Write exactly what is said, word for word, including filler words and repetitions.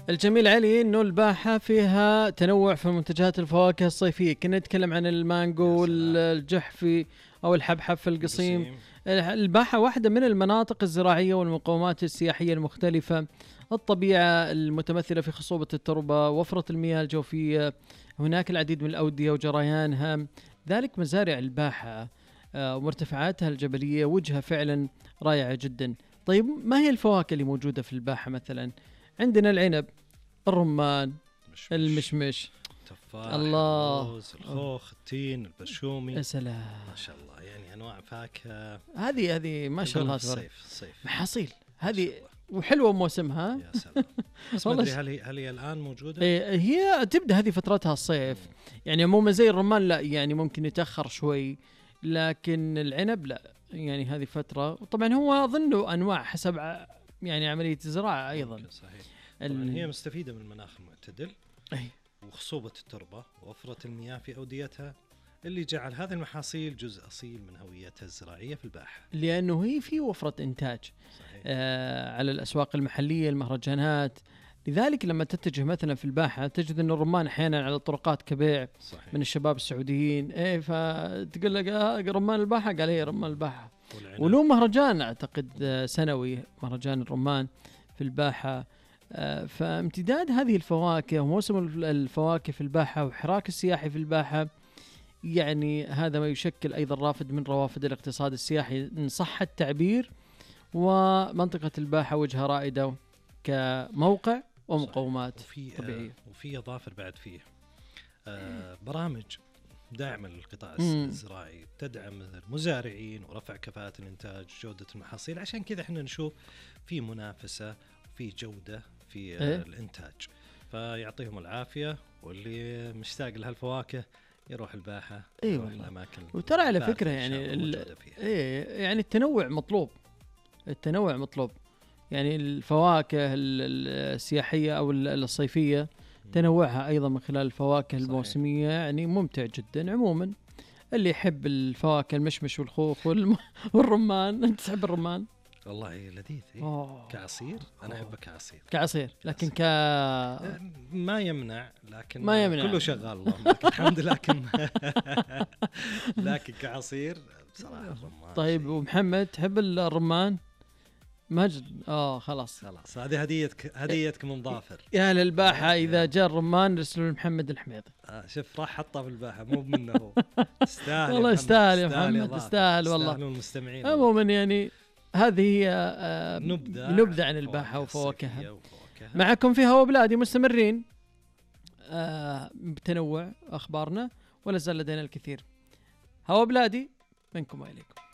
الجميل علي انه الباحة فيها تنوع في منتجات الفواكه الصيفية. كنا نتكلم عن المانجو والجحفي او الحبحب في القصيم. الباحة واحدة من المناطق الزراعية والمقومات السياحية المختلفة، الطبيعة المتمثلة في خصوبة التربة، وفرة المياه الجوفية، هناك العديد من الأودية وجريانها، ذلك مزارع الباحة ومرتفعاتها الجبلية وجهة فعلا رائعة جدا. طيب ما هي الفواكه اللي موجودة في الباحة مثلا؟ عندنا العنب، الرمان، مشمش. المشمش، تفاح، الله، اللوز، الخوخ، التين، البرشومي. يا سلام ما شاء الله، يعني انواع فاكهه هذه هذه ما شاء الله. الصيف الصيف محاصيل هذه وحلوه موسمها. يا سلام. بس ما ادري هل هي هل هي الان موجوده؟ إيه هي تبدا هذه فترتها الصيف. مم. يعني مو زي الرمان، لا يعني ممكن يتاخر شوي، لكن العنب لا، يعني هذه فتره. وطبعا هو اظن انواع حسب يعني عمليه الزراعه ايضا. صحيح. طبعا هي مستفيده من المناخ المعتدل. أي. وخصوبة التربة ووفرة المياه في أوديتها، اللي جعل هذه المحاصيل جزء أصيل من هويتها الزراعية في الباحة، لأنه هي في وفرة إنتاج. آه على الأسواق المحلية، المهرجانات. لذلك لما تتجه مثلا في الباحة تجد أن الرمان أحيانا على الطرقات كبيع. صحيح. من الشباب السعوديين. إيه فتقول لك آه رمان الباحة، قال هي رمان الباحة. ولو مهرجان أعتقد آه سنوي، مهرجان الرمان في الباحة. آه فامتداد هذه الفواكه وموسم الفواكه في الباحة وحراك السياحي في الباحة، يعني هذا ما يشكل أيضا رافد من روافد الاقتصاد السياحي إن صح التعبير. ومنطقة الباحة وجهة رائدة كموقع ومقومات وفي طبيعية. آه وفي إضافة بعد فيه آه برامج داعمة للقطاع الزراعي، تدعم المزارعين ورفع كفاءة الإنتاج وجودة المحاصيل. عشان كذا احنا نشوف في منافسة وفي جودة في إيه؟ الإنتاج. فيعطيهم العافية، واللي مشتاق لهالفواكه يروح الباحة. ايوه الاماكن. وترى على فكرة يعني ايه يعني التنوع مطلوب، التنوع مطلوب. يعني الفواكه السياحية او الصيفية تنوعها ايضا من خلال الفواكه الموسمية، يعني ممتع جدا. عموما اللي يحب الفواكه المشمش والخوخ والم... والرمان. انت تحب الرمان؟ والله لذيذ. إيه؟ كعصير انا احبه كعصير. كعصير لكن ك ما يمنع، لكن ما يمنع. كله شغال اللهم لك الحمد. لكن لكن كعصير بصراحه الرمان. طيب شيء. ومحمد تحب الرمان؟ مجد اه خلاص خلاص هذه هديتك، هديتك من ظافر يا للباحة. اذا جاء الرمان رسلوا لمحمد الحميدي. آه شوف راح حطها في الباحة مو منه هو. تستاهل والله يستاهل يا محمد، تستاهل والله. المستمعين عموما يعني هذه هي آه نبذة نبذة عن الباحة وفواكهها. معكم في هوا بلادي مستمرين آه بتنوع أخبارنا، ولا زال لدينا الكثير. هوا بلادي منكم وإليكم.